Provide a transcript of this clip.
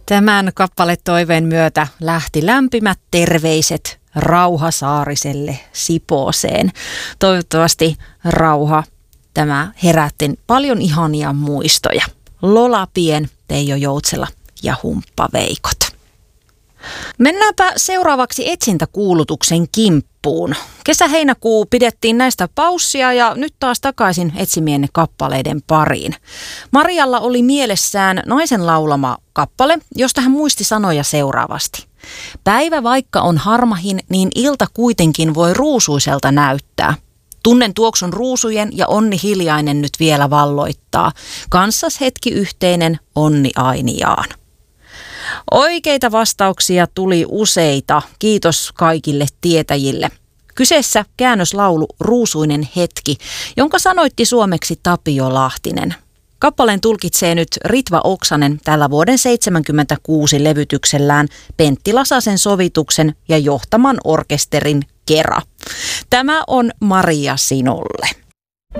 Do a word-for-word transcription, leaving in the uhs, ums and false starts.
Tämän kappaletoiveen myötä lähti lämpimät terveiset Rauha Saariselle Sipooseen. Toivottavasti Rauha, tämä herätti paljon ihania muistoja. Lola Pien, Teijo Joutsela ja Humppa Veikot. Mennäänpä seuraavaksi etsintäkuulutuksen kimppuun. Kesä-heinäkuu pidettiin näistä paussia ja nyt taas takaisin etsimienne kappaleiden pariin. Marialla oli mielessään naisen laulama kappale, josta hän muisti sanoja seuraavasti. Päivä vaikka on harmahin, niin ilta kuitenkin voi ruusuiselta näyttää. Tunnen tuoksun ruusujen ja onni hiljainen nyt vielä valloittaa. Kanssas hetki yhteinen, onni ainiaan. Oikeita vastauksia tuli useita. Kiitos kaikille tietäjille. Kyseessä käännöslaulu Ruusuinen hetki, jonka sanoitti suomeksi Tapio Lahtinen. Kappaleen tulkitsee nyt Ritva Oksanen tällä vuoden seitsemänkymmentäkuusi levytyksellään Pentti Lasasen sovituksen ja johtaman orkesterin kera. Tämä on Maria sinulle.